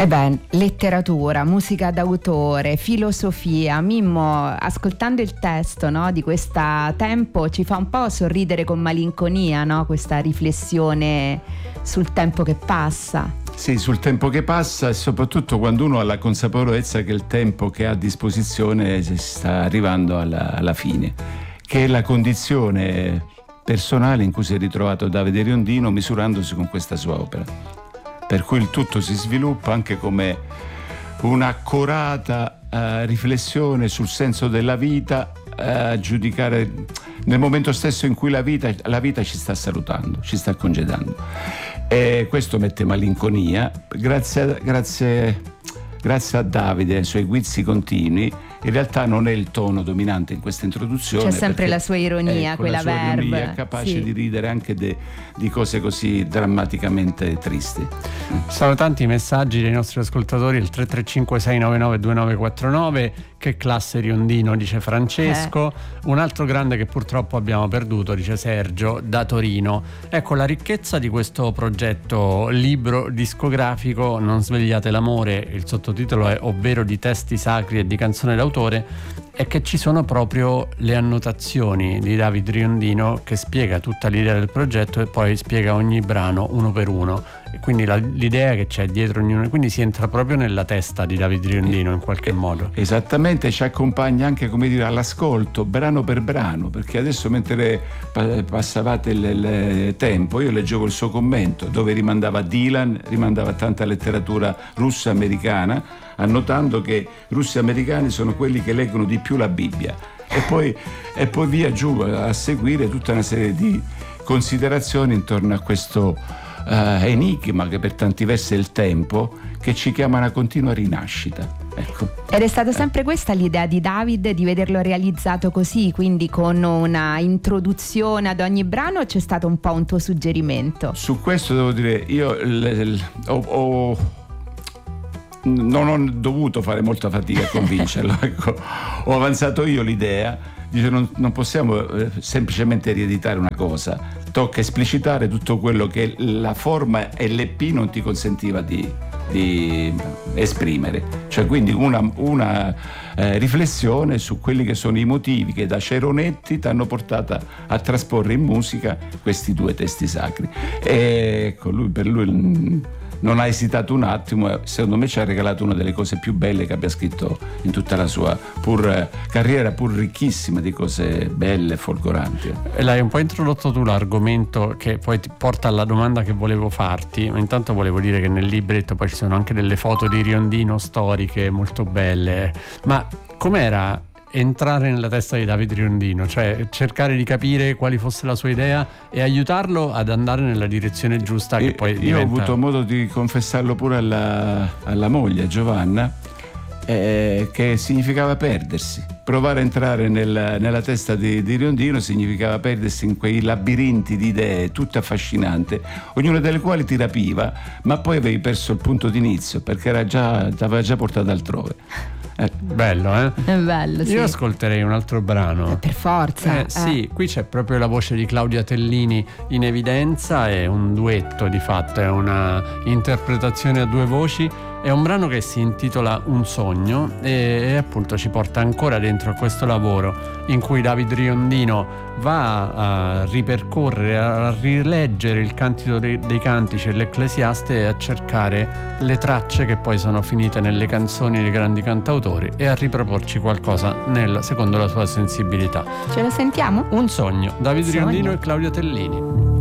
E beh, letteratura, musica d'autore, filosofia. Mimmo, ascoltando il testo, no, di questa Tempo ci fa un po' sorridere con malinconia, no? Questa riflessione sul tempo che passa. Sì, sul tempo che passa, e soprattutto quando uno ha la consapevolezza che il tempo che ha a disposizione si sta arrivando alla fine, che è la condizione personale in cui si è ritrovato Davide Riondino misurandosi con questa sua opera. Per cui il tutto si sviluppa anche come un'accurata riflessione sul senso della vita, a giudicare nel momento stesso in cui la vita ci sta salutando, ci sta congedando. E questo mette malinconia. Grazie a Davide e ai suoi guizzi continui, in realtà non è il tono dominante in questa introduzione. C'è sempre la sua ironia, quella la sua verve. Ironia, capace sì, di ridere anche di cose così drammaticamente tristi. Sono tanti i messaggi dei nostri ascoltatori, il 335 699 2949. Che classe Riondino, dice Francesco. Un altro grande che purtroppo abbiamo perduto, dice Sergio da Torino. Ecco, la ricchezza di questo progetto libro discografico Non svegliate l'amore, il sottotitolo è Ovvero di testi sacri e di canzone d'autore, è che ci sono proprio le annotazioni di David Riondino che spiega tutta l'idea del progetto e poi spiega ogni brano uno per uno, e quindi l'idea che c'è dietro ognuno, quindi si entra proprio nella testa di David Riondino in qualche modo. Esattamente, ci accompagna anche, come dire, all'ascolto brano per brano, perché adesso mentre passavate il tempo io leggevo il suo commento dove rimandava a Dylan, rimandava a tanta letteratura russa americana, annotando che russi e americani sono quelli che leggono di più la Bibbia, e poi via giù a seguire tutta una serie di considerazioni intorno a questo enigma che per tanti versi è il tempo, che ci chiama una continua rinascita. Ecco. Ed è stata sempre questa l'idea di David, di vederlo realizzato così, quindi con una introduzione ad ogni brano, o c'è stato un po' un tuo suggerimento? Su questo devo dire, io non ho dovuto fare molta fatica a convincerlo. Ecco. Ho avanzato io l'idea, dice non possiamo semplicemente rieditare una cosa, tocca esplicitare tutto quello che la forma e l'EP non ti consentiva di esprimere, cioè quindi una riflessione su quelli che sono i motivi che da Ceronetti ti hanno portata a trasporre in musica questi due testi sacri. E ecco, per lui non ha esitato un attimo, secondo me ci ha regalato una delle cose più belle che abbia scritto in tutta la sua carriera, pur ricchissima di cose belle e folgoranti. E l'hai un po' introdotto tu l'argomento, che poi ti porta alla domanda che volevo farti, ma intanto volevo dire che nel libretto poi ci sono anche delle foto di Riondino storiche molto belle. Ma com'era entrare nella testa di David Riondino, cioè cercare di capire quali fosse la sua idea e aiutarlo ad andare nella direzione giusta che poi diventa... Io ho avuto modo di confessarlo pure alla moglie Giovanna, che significava perdersi. Provare a entrare nella testa di Riondino significava perdersi in quei labirinti di idee tutte affascinanti, ognuna delle quali ti rapiva, ma poi avevi perso il punto d'inizio perché ti aveva già portato altrove. Bello, eh? È bello, sì. Io ascolterei un altro brano. Per forza. Sì, qui c'è proprio la voce di Claudia Tellini in evidenza, è un duetto di fatto, è una interpretazione a due voci. È un brano che si intitola Un sogno e appunto ci porta ancora dentro a questo lavoro in cui David Riondino va a ripercorrere, a rileggere il Cantico dei Cantici e l'Ecclesiaste e a cercare le tracce che poi sono finite nelle canzoni dei grandi cantautori e a riproporci qualcosa secondo la sua sensibilità. Ce la sentiamo? Un sogno, David Riondino e Claudia Tellini.